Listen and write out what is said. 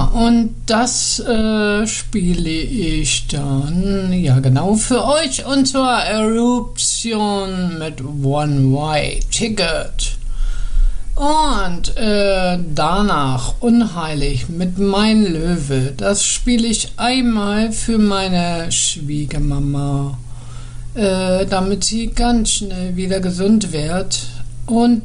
und das spiele ich dann, ja genau, für euch, und zwar Eruption mit One-Way Ticket. Und danach Unheilig mit Mein Löwe. Das spiele ich einmal für meine Schwiegermama, damit sie ganz schnell wieder gesund wird. Und